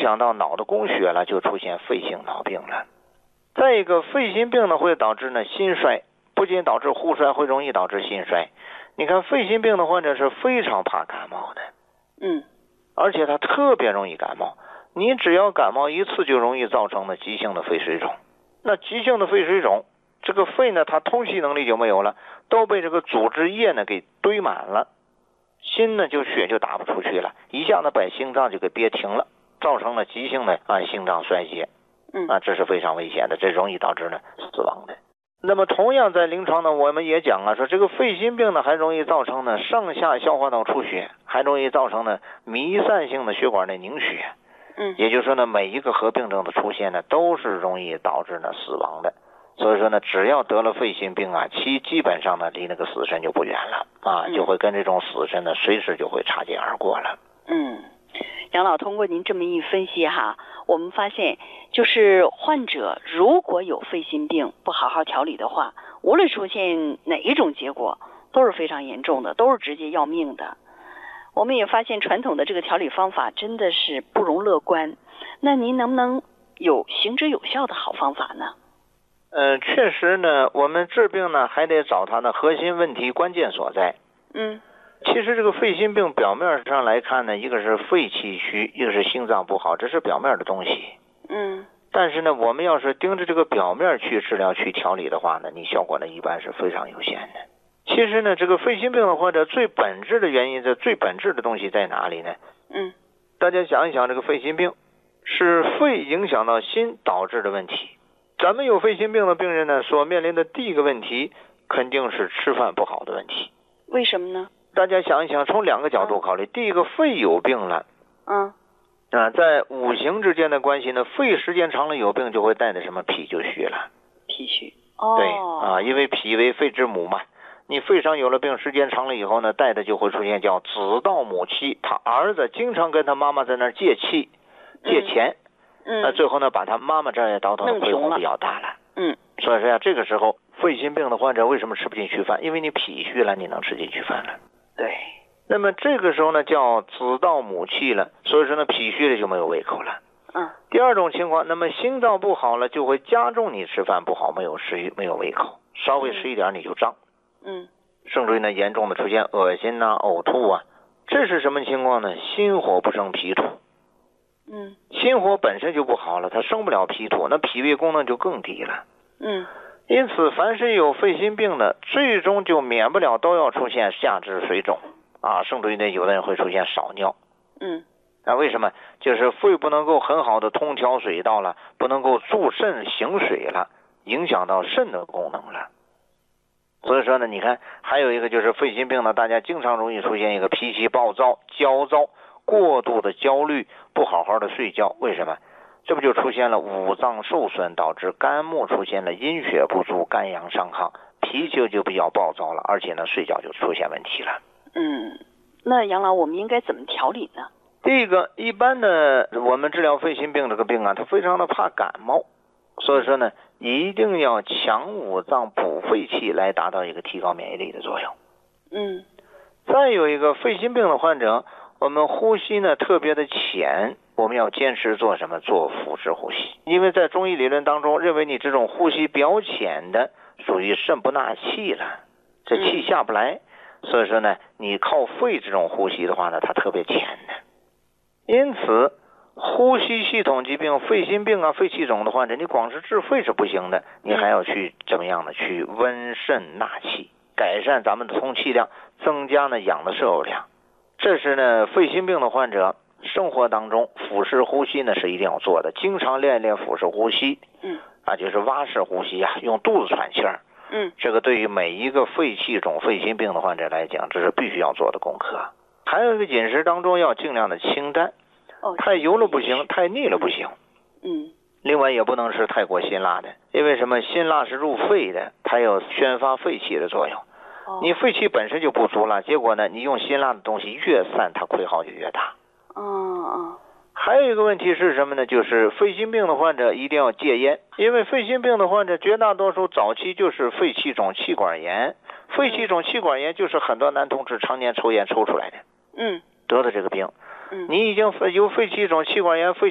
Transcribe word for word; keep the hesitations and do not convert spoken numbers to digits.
响到脑的供血了，就出现肺性脑病了。再一个，肺心病呢会导致呢心衰，不仅导致呼衰，会容易导致心衰。你看肺心病的患者是非常怕感冒的， 嗯， 而且他特别容易感冒。你只要感冒一次，就容易造成的急性的肺水肿。那急性的肺水肿，这个肺呢，它通气能力就没有了，都被这个组织液呢给堆满了，心呢就血就打不出去了，一下子把心脏就给憋停了，造成了急性的啊心脏衰竭。 嗯啊，这是非常危险的，这容易导致呢死亡的。那么同样在临床呢，我们也讲啊，说这个肺心病呢还容易造成呢上下消化道出血，还容易造成呢弥散性的血管内凝血。 嗯， 也就是说呢，每一个合并症的出现呢，都是容易导致呢死亡的。所以说呢，只要得了肺心病啊，其基本上呢离那个死神就不远了啊，就会跟这种死神呢随时就会擦肩而过了。 嗯，杨老，通过您这么一分析哈，我们发现就是患者如果有肺心病不好好调理的话，无论出现哪一种结果都是非常严重的，都是直接要命的。我们也发现传统的这个调理方法真的是不容乐观，那您能不能有行之有效的好方法呢？ 呃，确实呢，我们治病呢还得找它的核心问题关键所在。 嗯， 其实这个肺心病表面上来看呢，一个是肺气虚，一个是心脏不好，这是表面的东西。 嗯， 但是呢，我们要是盯着这个表面去治疗去调理的话呢，你效果呢一般是非常有限的。其实呢，这个肺心病的患者最本质的原因，这最本质的东西在哪里呢？ 嗯， 大家想一想，这个肺心病是肺影响到心导致的问题。咱们有肺心病的病人呢，所面临的第一个问题肯定是吃饭不好的问题。 为什么呢？ 大家想一想，从两个角度考虑。第一个，肺有病了， 嗯， 啊，在五行之间的关系呢，肺时间长了有病，就会带的什么脾就虚了。 脾虚。哦。 对啊，因为脾为肺之母嘛，你肺上有了病，时间长了以后呢，带的就会出现叫子盗母气，他儿子经常跟他妈妈在那儿借气、借钱， 嗯， 那最后呢，把他妈妈这儿也倒腾的亏空比较大了。 嗯， 所以说呀，这个时候肺心病的患者为什么吃不进去饭？因为你脾虚了，你能吃进去饭了。 对。 那么这个时候呢，叫子盗母气了，所以说呢，脾虚了就没有胃口了。 嗯。 第二种情况，那么心脏不好了，就会加重你吃饭不好，没有食欲，没有胃口，稍微吃一点你就胀。 嗯。 甚至于呢，严重的出现恶心呐、呕吐啊，这是什么情况呢？心火不生脾土。 嗯。 心火本身就不好了，它生不了脾土，那脾胃功能就更低了。 嗯。 因此，凡是有肺心病的，最终就免不了都要出现下肢水肿啊，甚至于呢，有的人会出现少尿。 嗯。 那为什么？就是肺不能够很好的通调水道了，不能够助肾行水了，影响到肾的功能了。所以说呢，你看还有一个就是肺心病呢，大家经常容易出现一个脾气暴躁、焦躁、过度的焦虑，不好好的睡觉。为什么？这不就出现了五脏受损，导致肝木出现了阴血不足、肝阳伤亢，脾气就比较暴躁了，而且呢，睡觉就出现问题了。 嗯，那杨老，我们应该怎么调理呢？ 第一个，一般的我们治疗肺心病这个病啊，它非常的怕感冒，所以说呢，一定要强五脏补肺气来达到一个提高免疫力的作用。 嗯。 再有一个肺心病的患者，我们呼吸呢特别的浅，我们要坚持做什么？做腹式呼吸。因为在中医理论当中，认为你这种呼吸比较浅的，属于肾不纳气了，这气下不来。嗯、所以说呢，你靠肺这种呼吸的话呢，它特别浅的。因此，呼吸系统疾病、肺心病啊、肺气肿的患者，你光是治肺是不行的，你还要去怎么样呢？去温肾纳气，改善咱们的通气量，增加呢氧的摄入量。这是呢肺心病的患者生活当中腹式呼吸呢是一定要做的，经常练一练腹式呼吸。 嗯。 啊，就是蛙式呼吸啊，用肚子喘气儿。 嗯。 这个对于每一个肺气肿、肺心病的患者来讲，这是必须要做的功课。还有一个饮食当中要尽量的清淡。 哦。 太油了不行，太腻了不行。 嗯。 另外也不能吃太过辛辣的，因为什么？辛辣是入肺的，它有宣发肺气的作用。 哦。 你肺气本身就不足了，结果呢，你用辛辣的东西越散，它亏耗就越大。 嗯嗯。 还有一个问题是什么呢？就是肺心病的患者一定要戒烟，因为肺心病的患者绝大多数早期就是肺气肿、气管炎。肺气肿、气管炎就是很多男同志常年抽烟抽出来的。 嗯。 得的这个病。 嗯。 你已经有肺气肿、气管炎、肺